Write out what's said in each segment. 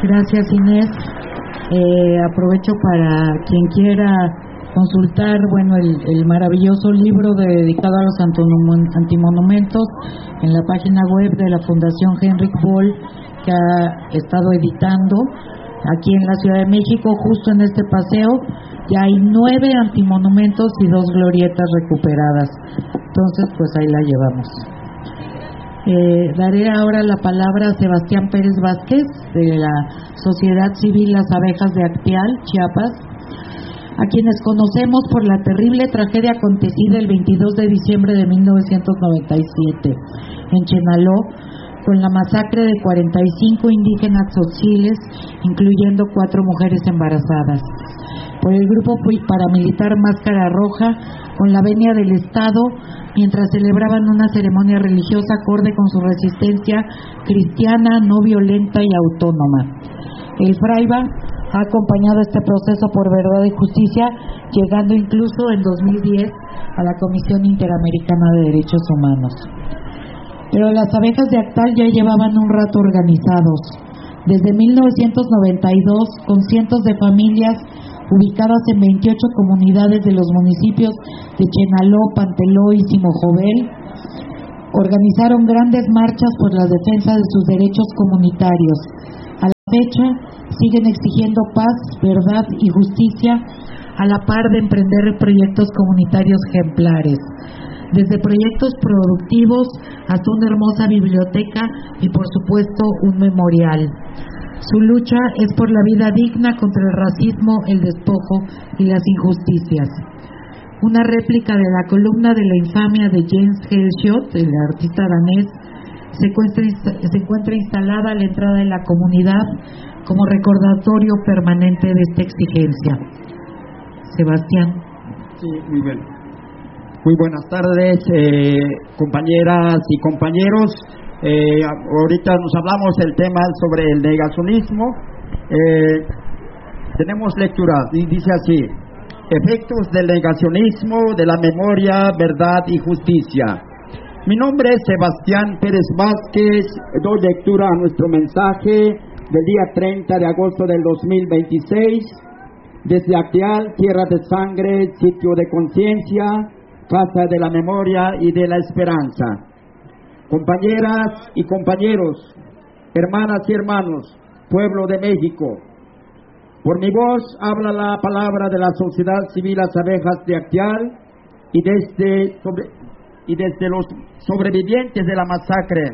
Gracias, Inés. Aprovecho para quien quiera consultar, el maravilloso libro dedicado a los antimonumentos en la página web de la Fundación Heinrich Böll, que ha estado editando aquí en la Ciudad de México. Justo en este paseo ya hay 9 antimonumentos y 2 glorietas recuperadas. Entonces, pues ahí la llevamos. Daré ahora la palabra a Sebastián Pérez Vázquez, de la Sociedad Civil Las Abejas de Acteal, Chiapas, a quienes conocemos por la terrible tragedia acontecida el 22 de diciembre de 1997 en Chenaló, con la masacre de 45 indígenas tzotziles, incluyendo 4 mujeres embarazadas, por el grupo paramilitar Máscara Roja, con la venia del Estado, mientras celebraban una ceremonia religiosa acorde con su resistencia cristiana, no violenta y autónoma. El Fraiba ha acompañado este proceso por verdad y justicia, llegando incluso en 2010 a la Comisión Interamericana de Derechos Humanos. Pero las abejas de Acteal ya llevaban un rato organizados. Desde 1992, con cientos de familias ubicadas en 28 comunidades de los municipios de Chenaló, Panteló y Simojovel, organizaron grandes marchas por la defensa de sus derechos comunitarios. A la fecha, siguen exigiendo paz, verdad y justicia, a la par de emprender proyectos comunitarios ejemplares, desde proyectos productivos hasta una hermosa biblioteca y, por supuesto, un memorial. Su lucha es por la vida digna contra el racismo, el despojo y las injusticias. Una réplica de la columna de la infamia de James Hellshot, el artista danés, se encuentra instalada a la entrada de la comunidad como recordatorio permanente de esta exigencia. Sebastián. Sí, muy bien. Muy buenas tardes, compañeras y compañeros. Ahorita nos hablamos del tema sobre el negacionismo. Tenemos lectura y dice así: efectos del negacionismo, de la memoria, verdad y justicia. Mi nombre es Sebastián Pérez Vázquez. Doy lectura a nuestro mensaje del día 30 de agosto del 2026, desde Acteal, tierra de sangre, sitio de conciencia, casa de la memoria y de la esperanza. Compañeras y compañeros, hermanas y hermanos, pueblo de México, por mi voz habla la palabra de la Sociedad Civil Las Abejas de Acteal y desde los sobrevivientes de la masacre.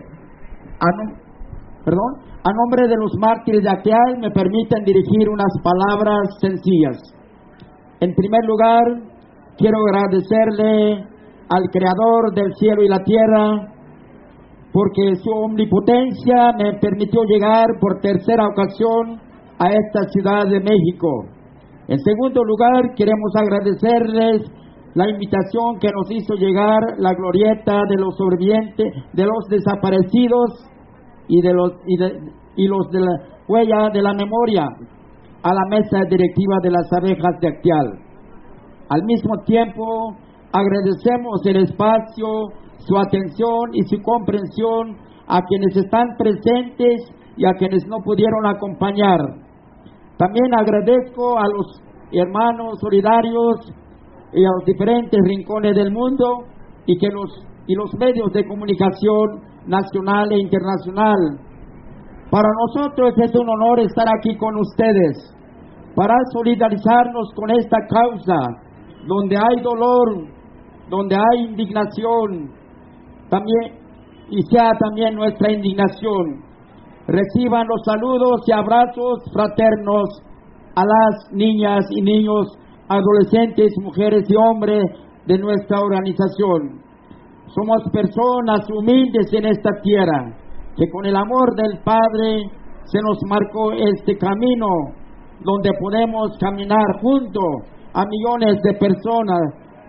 A nombre de los mártires de Acteal me permiten dirigir unas palabras sencillas. En primer lugar, quiero agradecerle al Creador del cielo y la tierra, porque su omnipotencia me permitió llegar por tercera ocasión a esta Ciudad de México. En segundo lugar, queremos agradecerles la invitación que nos hizo llegar la glorieta de los sobrevivientes, de los desaparecidos y los de la huella de la memoria, a la mesa directiva de las abejas de Acteal. Al mismo tiempo, agradecemos el espacio, su atención y su comprensión a quienes están presentes y a quienes no pudieron acompañar. También agradezco a los hermanos solidarios y a los diferentes rincones del mundo y los medios de comunicación nacional e internacional. Para nosotros es un honor estar aquí con ustedes para solidarizarnos con esta causa donde hay dolor, donde hay indignación, también, y sea también nuestra indignación. Reciban los saludos y abrazos fraternos a las niñas y niños, adolescentes, mujeres y hombres de nuestra organización. Somos personas humildes en esta tierra, que con el amor del Padre se nos marcó este camino, donde podemos caminar junto a millones de personas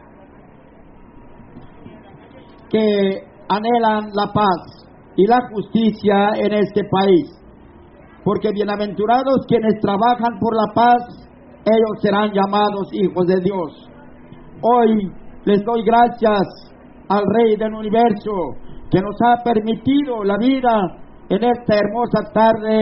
que anhelan la paz y la justicia en este país, porque bienaventurados quienes trabajan por la paz, ellos serán llamados hijos de Dios. Hoy les doy gracias al Rey del Universo, que nos ha permitido la vida en esta hermosa tarde,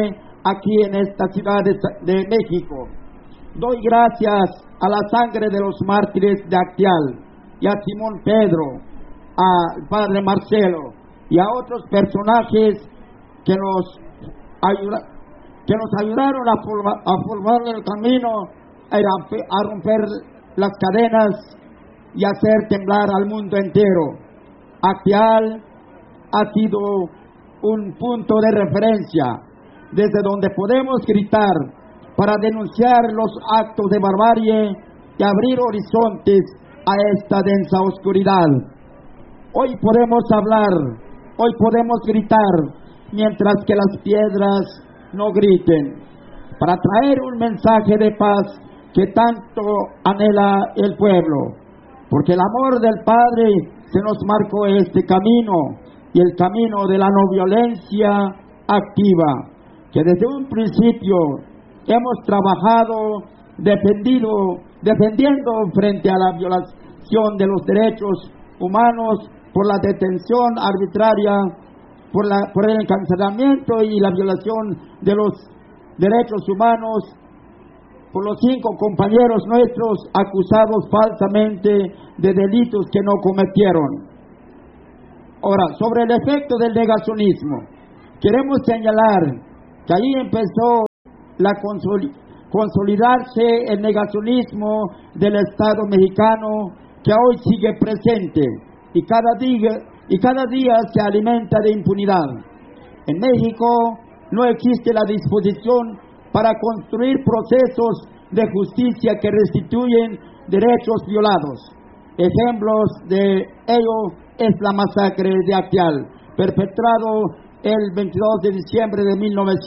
aquí en esta ciudad de México. Doy gracias a la sangre de los mártires de Acteal y a Simón Pedro, al padre Marcelo y a otros personajes que nos ayudaron a formar el camino, a romper las cadenas y hacer temblar al mundo entero. Acteal ha sido un punto de referencia desde donde podemos gritar para denunciar los actos de barbarie y abrir horizontes a esta densa oscuridad. Hoy podemos hablar, hoy podemos gritar, mientras que las piedras no griten, para traer un mensaje de paz que tanto anhela el pueblo, porque el amor del Padre se nos marcó este camino, y el camino de la no violencia activa, que desde un principio hemos trabajado defendiendo frente a la violación de los derechos humanos por la detención arbitraria, por el encarcelamiento y la violación de los derechos humanos por los 5 compañeros nuestros acusados falsamente de delitos que no cometieron. Ahora, sobre el efecto del negacionismo, queremos señalar que ahí empezó la consolidarse el negacionismo del Estado mexicano, que hoy sigue presente y cada día se alimenta de impunidad. En México no existe la disposición para construir procesos de justicia que restituyen derechos violados. Ejemplos de ello es la masacre de Acteal, perpetrado el 22 de diciembre de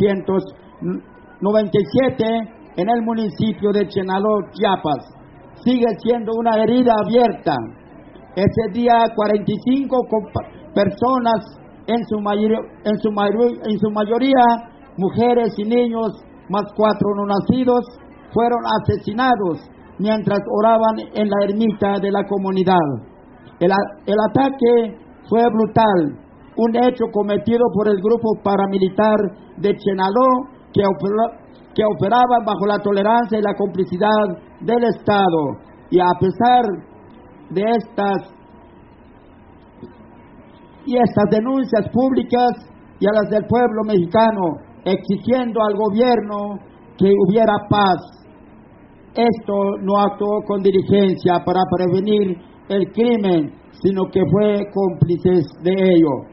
1997 en el municipio de Chenaló, Chiapas. Sigue siendo una herida abierta. Ese día 45 personas, en su mayoría mujeres y niños, más 4 no nacidos, fueron asesinados mientras oraban en la ermita de la comunidad. El ataque fue brutal, un hecho cometido por el grupo paramilitar de Chenaló que operaba bajo la tolerancia y la complicidad del Estado. Y a pesar de estas denuncias públicas y a las del pueblo mexicano, exigiendo al gobierno que hubiera paz, esto no actuó con diligencia para prevenir el crimen, sino que fue cómplices de ello.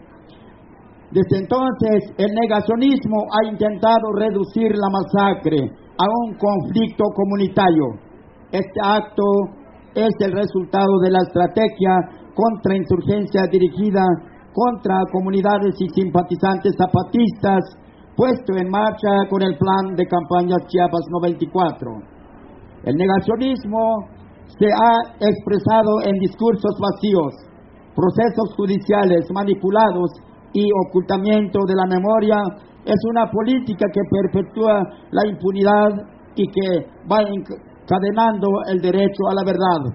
Desde entonces, el negacionismo ha intentado reducir la masacre a un conflicto comunitario. Este acto es el resultado de la estrategia contrainsurgencia dirigida contra comunidades y simpatizantes zapatistas, puesto en marcha con el plan de campaña Chiapas 94. El negacionismo se ha expresado en discursos vacíos, procesos judiciales manipulados y ocultamiento de la memoria. Es una política que perpetúa la impunidad y que va encadenando el derecho a la verdad.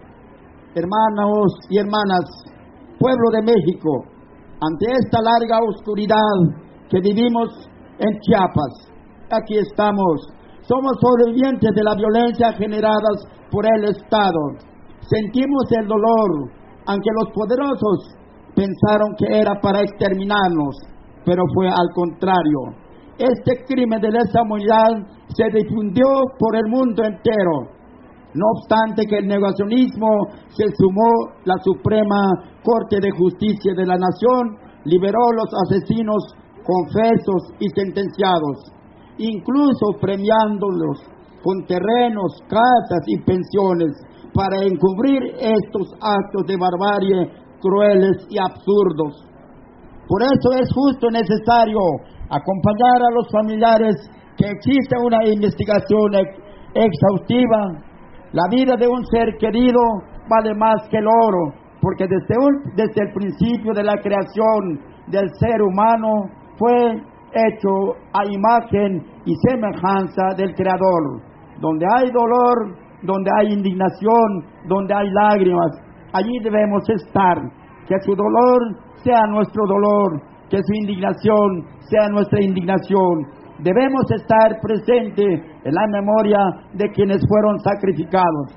Hermanos y hermanas, pueblo de México, ante esta larga oscuridad que vivimos en Chiapas, aquí estamos. Somos sobrevivientes de la violencia generada por el Estado. Sentimos el dolor, aunque los poderosos pensaron que era para exterminarnos, pero fue al contrario. Este crimen de lesa humanidad se difundió por el mundo entero. No obstante que el negacionismo se sumó, la Suprema Corte de Justicia de la Nación liberó los asesinos confesos y sentenciados, incluso premiándolos con terrenos, casas y pensiones para encubrir estos actos de barbarie crueles y absurdos. Por eso es justo y necesario acompañar a los familiares que exista una investigación exhaustiva. La vida de un ser querido vale más que el oro, porque desde el principio de la creación del ser humano fue hecho a imagen y semejanza del Creador. Donde hay dolor, donde hay indignación, donde hay lágrimas, allí debemos estar. Que su dolor sea nuestro dolor, que su indignación sea nuestra indignación, debemos estar presentes en la memoria de quienes fueron sacrificados.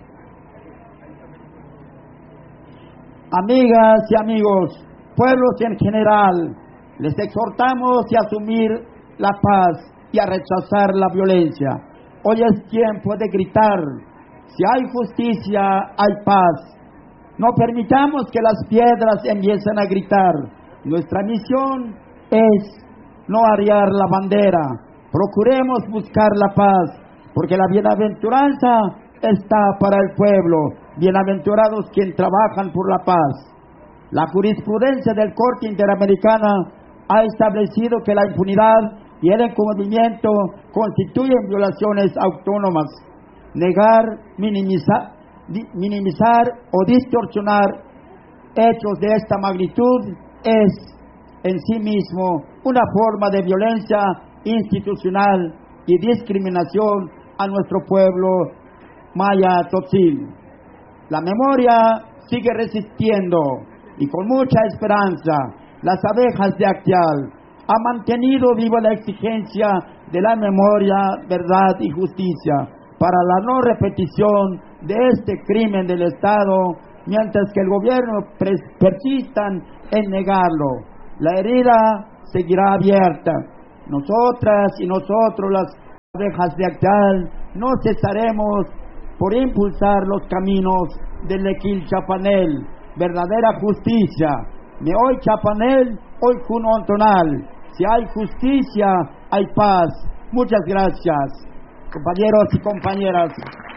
Amigas y amigos, pueblos en general, les exhortamos a asumir la paz y a rechazar la violencia. Hoy es tiempo de gritar: si hay justicia, hay paz. No permitamos que las piedras empiecen a gritar. Nuestra misión es no arriar la bandera. Procuremos buscar la paz, porque la bienaventuranza está para el pueblo. Bienaventurados quienes trabajan por la paz. La jurisprudencia del Corte Interamericana ha establecido que la impunidad y el encubrimiento constituyen violaciones autónomas. Negar, minimizar o distorsionar hechos de esta magnitud es en sí mismo una forma de violencia institucional y discriminación a nuestro pueblo maya tzotzil. La memoria sigue resistiendo y con mucha esperanza las abejas de Acteal han mantenido viva la exigencia de la memoria, verdad y justicia para la no repetición de este crimen del Estado, mientras que el gobierno persistan en negarlo. La herida seguirá abierta. Nosotras y nosotros, las abejas de Acteal, no cesaremos por impulsar los caminos del Equil Chapanel, verdadera justicia. Me hoy Chapanel, hoy Junontonal. Si hay justicia, hay paz. Muchas gracias, compañeros y compañeras.